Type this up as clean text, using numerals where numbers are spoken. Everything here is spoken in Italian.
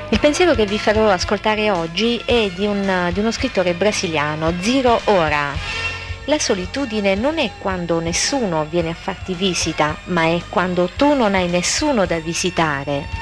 Il pensiero che vi farò ascoltare oggi è di uno scrittore brasiliano, Zero Ora. La solitudine non è quando nessuno viene a farti visita, ma è quando tu non hai nessuno da visitare.